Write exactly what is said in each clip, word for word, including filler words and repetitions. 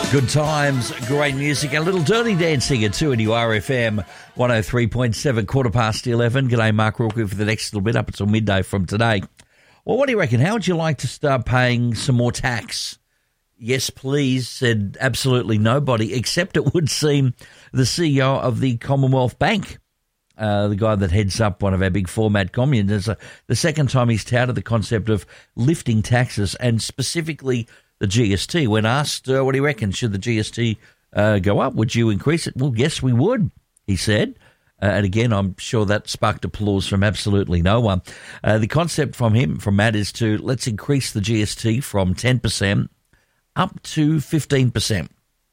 Good times, great music, and a little dirty dancing at two N U R F M one oh three point seven, quarter past eleven. G'day, Mark Rourke for the next little bit up until midday from today. Well, what do you reckon? How would you like to start paying some more tax? Yes, please, said absolutely nobody, except it would seem the C E O of the Commonwealth Bank, uh, the guy that heads up one of our big format communes. It's a, the second time he's touted the concept of lifting taxes and specifically the G S T. When asked, uh, what do you reckon? Should the G S T uh, go up? Would you increase it? Well, yes, we would, he said. Uh, and again, I'm sure that sparked applause from absolutely no one. Uh, the concept from him, from Matt, is to let's increase the G S T from ten percent up to fifteen percent.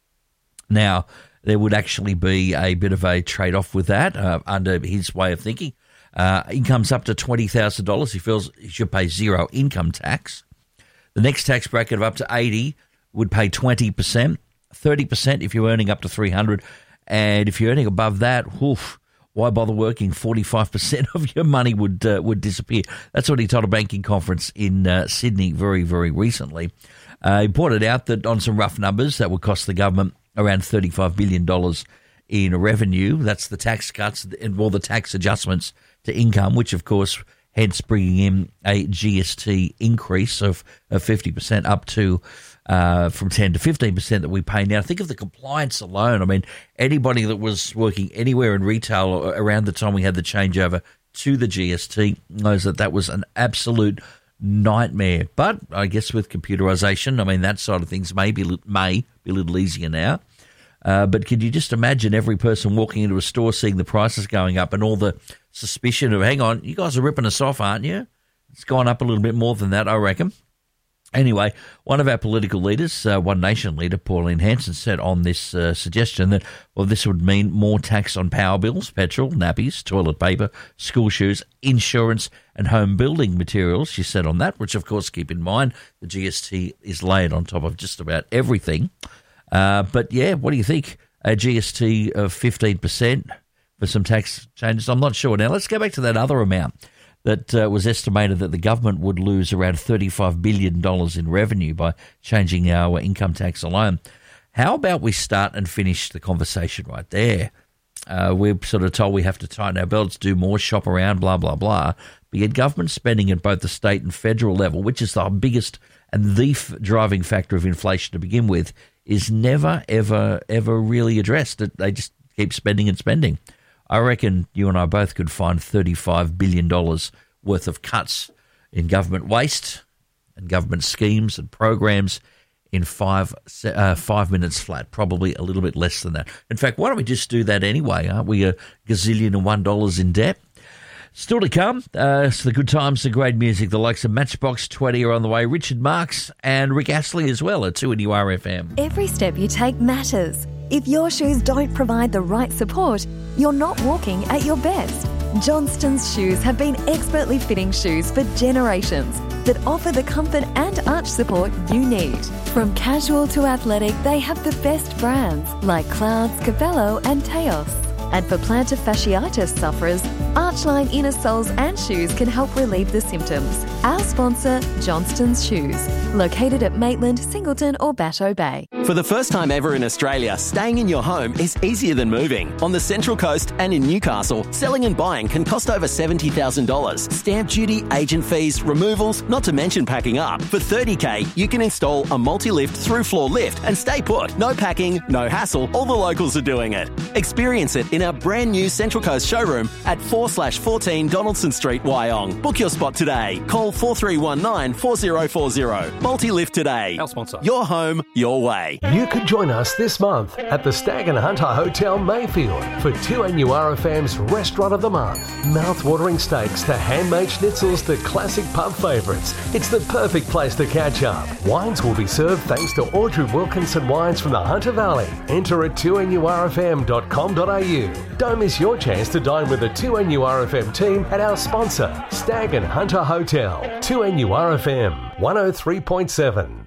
Now, there would actually be a bit of a trade-off with that uh, under his way of thinking. Uh, income's up to twenty thousand dollars. He feels he should pay zero income tax. The next tax bracket of up to eighty would pay twenty percent, thirty percent if you're earning up to three hundred dollars. And if you're earning above that, oof, why bother working? forty-five percent of your money would uh, would disappear. That's what he told a banking conference in uh, Sydney very, very recently. Uh, he pointed out that on some rough numbers, that would cost the government around thirty-five billion dollars in revenue. That's the tax cuts and all the tax adjustments to income, which, of course, hence bringing in a G S T increase of, of fifty percent up to uh, from ten to fifteen percent that we pay now. Think of the compliance alone. I mean, anybody that was working anywhere in retail around the time we had the changeover to the G S T knows that that was an absolute nightmare. But I guess with computerisation, I mean, that side of things may be, may be a little easier now. Uh, but could you just imagine every person walking into a store seeing the prices going up and all the suspicion of, hang on, you guys are ripping us off, aren't you? It's gone up a little bit more than that, I reckon. Anyway, one of our political leaders, uh, One Nation leader, Pauline Hanson, said on this uh, suggestion that, well, this would mean more tax on power bills, petrol, nappies, toilet paper, school shoes, insurance and home building materials. She said on that, which, of course, keep in mind, the G S T is laid on top of just about everything. Uh, but, yeah, what do you think? A G S T of fifteen percent for some tax changes? I'm not sure. Now, let's go back to that other amount that uh, was estimated that the government would lose around thirty-five billion dollars in revenue by changing our income tax alone. How about we start and finish the conversation right there? Uh, we're sort of told we have to tighten our belts, do more, shop around, blah, blah, blah. But yet government spending at both the state and federal level, which is the biggest and the f- driving factor of inflation to begin with, is never, ever, ever really addressed. They just keep spending and spending. I reckon you and I both could find thirty-five billion dollars worth of cuts in government waste and government schemes and programs in five uh, five minutes flat, probably a little bit less than that. In fact, why don't we just do that anyway? Aren't we a gazillion and one dollars in debt? Still to come, uh, so the good times, the great music, the likes of Matchbox twenty are on the way, Richard Marx and Rick Astley as well at two N U R F M. Every step you take matters. If your shoes don't provide the right support, you're not walking at your best. Johnston's Shoes have been expertly fitting shoes for generations that offer the comfort and arch support you need. From casual to athletic, they have the best brands like Clouds, Capello and Teos. And for plantar fasciitis sufferers, Archline inner soles and shoes can help relieve the symptoms. Our sponsor, Johnston's Shoes, located at Maitland, Singleton or Batteau Bay. For the first time ever in Australia, staying in your home is easier than moving. On the Central Coast and in Newcastle, selling and buying can cost over seventy thousand dollars. Stamp duty, agent fees, removals, not to mention packing up. For thirty thousand dollars, you can install a multi-lift through-floor lift and stay put. No packing, no hassle, all the locals are doing it. Experience it in our brand new Central Coast showroom at four slash fourteen Donaldson Street, Wyong. Book your spot today. Call four three one nine, four zero four zero. Multi-lift today. Our sponsor. Your home, your way. You could join us this month at the Stag and Hunter Hotel Mayfield for two N U R F M's Restaurant of the Month. Mouth-watering steaks to handmade schnitzels to classic pub favourites. It's the perfect place to catch up. Wines will be served thanks to Audrey Wilkinson Wines from the Hunter Valley. Enter at two N U R F M dot com dot A U. Don't miss your chance to dine with the two N U R F M team at our sponsor, Stag and Hunter Hotel. two N U R F M, one oh three point seven.